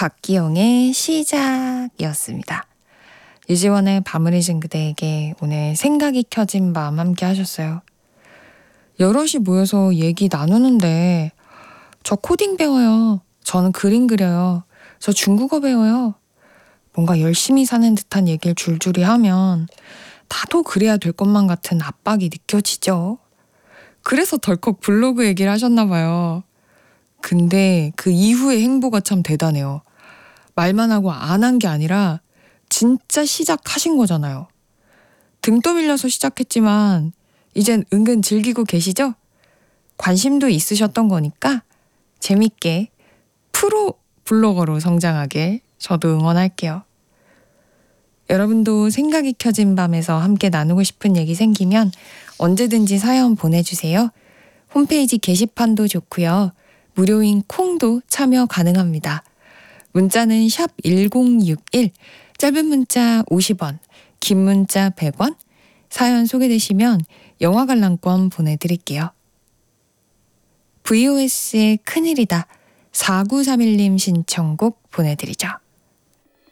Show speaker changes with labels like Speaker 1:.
Speaker 1: 박기영의 시작이었습니다. 유지원의 밤을 잊은 그대에게 오늘 생각이 켜진 밤 함께 하셨어요. 여럿이 모여서 얘기 나누는데 저 코딩 배워요. 저는 그림 그려요. 저 중국어 배워요. 뭔가 열심히 사는 듯한 얘기를 줄줄이 하면 나도 그래야 될 것만 같은 압박이 느껴지죠. 그래서 덜컥 블로그 얘기를 하셨나 봐요. 근데 그 이후의 행보가 참 대단해요. 말만 하고 안 한 게 아니라 진짜 시작하신 거잖아요. 등 떠밀려서 시작했지만 이젠 은근 즐기고 계시죠? 관심도 있으셨던 거니까 재밌게 프로 블로거로 성장하길 저도 응원할게요. 여러분도 생각이 켜진 밤에서 함께 나누고 싶은 얘기 생기면 언제든지 사연 보내주세요. 홈페이지 게시판도 좋고요. 무료인 콩도 참여 가능합니다. 문자는 샵 1061, 짧은 문자 50원, 긴 문자 100원, 사연 소개되시면 영화 관람권 보내드릴게요. VOS의 큰일이다. 4931님 신청곡 보내드리죠.